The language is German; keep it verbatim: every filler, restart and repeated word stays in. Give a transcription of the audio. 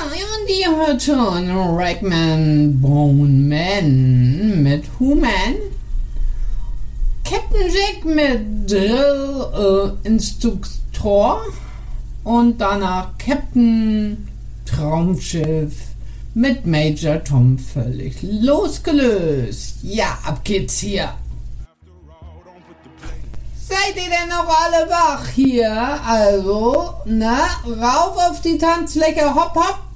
und ihr hört schon Ragman Bone Man mit Human, Captain Jack mit Drill äh, Instruktor und danach Captain Traumschiff mit Major Tom völlig losgelöst. Ja, ab geht's hier. Seid ihr denn noch alle wach hier? Also, na, rauf auf die Tanzfläche, hopp, hopp.